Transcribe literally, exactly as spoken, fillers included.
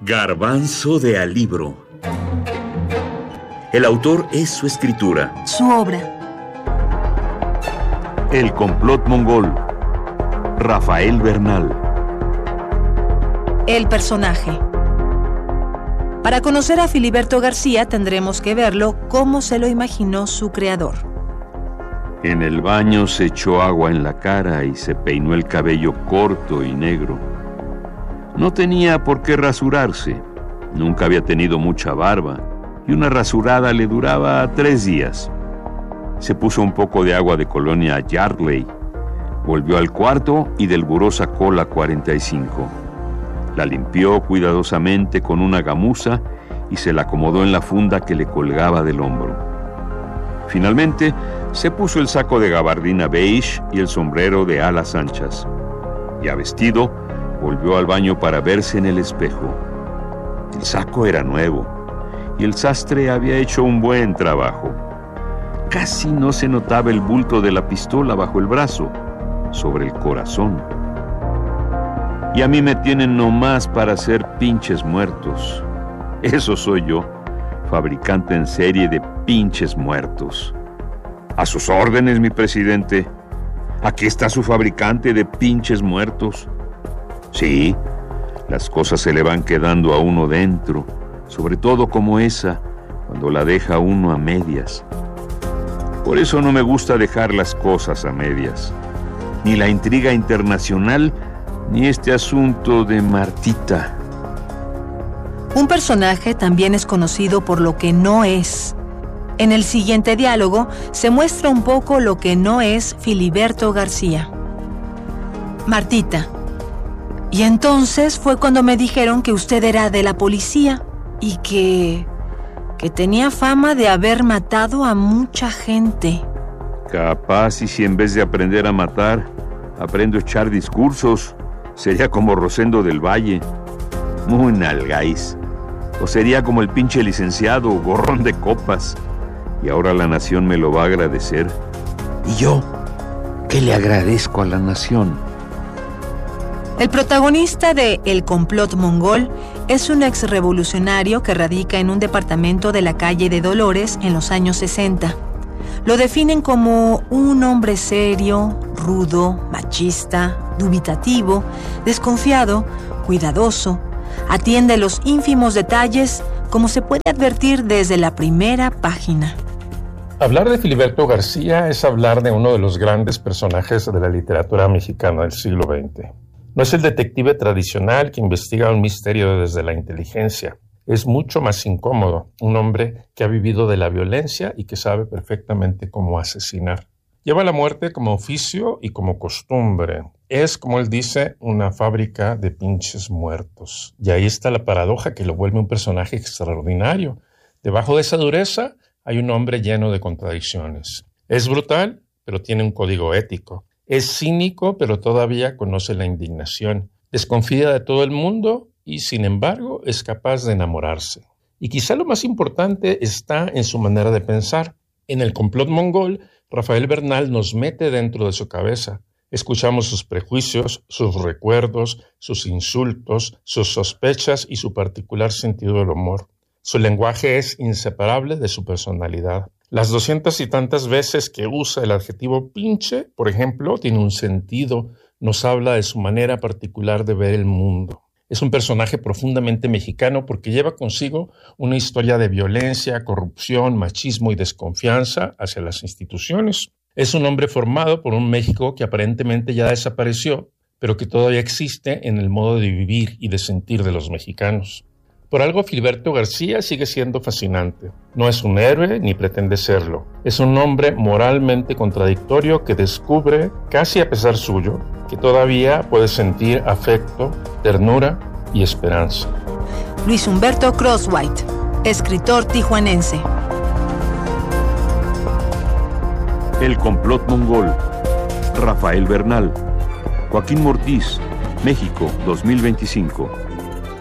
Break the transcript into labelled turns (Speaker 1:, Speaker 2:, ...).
Speaker 1: Garbanzo de Alibro. El autor es su escritura.
Speaker 2: Su obra.
Speaker 1: El complot mongol. Rafael Bernal.
Speaker 2: El personaje. Para conocer a Filiberto García tendremos que verlo como se lo imaginó su creador.
Speaker 3: En el baño se echó agua en la cara y se peinó el cabello corto y negro. No tenía por qué rasurarse. Nunca había tenido mucha barba y una rasurada le duraba tres días. Se puso un poco de agua de colonia Yardley. Volvió al cuarto y del buró sacó la cuarenta y cinco. La limpió cuidadosamente con una gamuza y se la acomodó en la funda que le colgaba del hombro. Finalmente, se puso el saco de gabardina beige y el sombrero de alas anchas. Ya vestido, volvió al baño para verse en el espejo. El saco era nuevo y el sastre había hecho un buen trabajo. Casi no se notaba el bulto de la pistola bajo el brazo, sobre el corazón. Y a mí me tienen nomás para hacer pinches muertos. Eso soy yo, fabricante en serie de pinches muertos. A sus órdenes, mi presidente. Aquí está su fabricante de pinches muertos. Sí, las cosas se le van quedando a uno dentro, sobre todo como esa, cuando la deja uno a medias. Por eso no me gusta dejar las cosas a medias. Ni la intriga internacional, ni este asunto de Martita.
Speaker 2: Un personaje también es conocido por lo que no es. En el siguiente diálogo se muestra un poco lo que no es Filiberto García. Martita. Y entonces fue cuando me dijeron que usted era de la policía y que... que tenía fama de haber matado a mucha gente.
Speaker 3: Capaz y si en vez de aprender a matar, aprendo a echar discursos, sería como Rosendo del Valle. Muy nalgáis. O sería como el pinche licenciado, gorrón de copas. Y ahora la nación me lo va a agradecer. ¿Y yo qué le agradezco a la nación?
Speaker 2: El protagonista de El complot mongol es un exrevolucionario que radica en un departamento de la calle de Dolores en los años sesenta. Lo definen como un hombre serio, rudo, machista, dubitativo, desconfiado, cuidadoso. Atiende los ínfimos detalles, como se puede advertir desde la primera página.
Speaker 4: Hablar de Filiberto García es hablar de uno de los grandes personajes de la literatura mexicana del siglo veinte. No es el detective tradicional que investiga un misterio desde la inteligencia. Es mucho más incómodo, un hombre que ha vivido de la violencia y que sabe perfectamente cómo asesinar. Lleva la muerte como oficio y como costumbre. Es, como él dice, una fábrica de pinches muertos. Y ahí está la paradoja que lo vuelve un personaje extraordinario. Debajo de esa dureza hay un hombre lleno de contradicciones. Es brutal, pero tiene un código ético. Es cínico, pero todavía conoce la indignación. Desconfía de todo el mundo y, sin embargo, es capaz de enamorarse. Y quizá lo más importante está en su manera de pensar. En El complot mongol, Rafael Bernal nos mete dentro de su cabeza. Escuchamos sus prejuicios, sus recuerdos, sus insultos, sus sospechas y su particular sentido del humor. Su lenguaje es inseparable de su personalidad. Las doscientas y tantas veces que usa el adjetivo pinche, por ejemplo, tiene un sentido, nos habla de su manera particular de ver el mundo. Es un personaje profundamente mexicano porque lleva consigo una historia de violencia, corrupción, machismo y desconfianza hacia las instituciones. Es un hombre formado por un México que aparentemente ya desapareció, pero que todavía existe en el modo de vivir y de sentir de los mexicanos. Por algo Filiberto García sigue siendo fascinante. No es un héroe ni pretende serlo. Es un hombre moralmente contradictorio que descubre, casi a pesar suyo, que todavía puede sentir afecto, ternura y esperanza.
Speaker 2: Luis Humberto Crosswhite, escritor tijuanense.
Speaker 3: El complot mongol. Rafael Bernal. Joaquín Mortiz, México, dos mil veinticinco.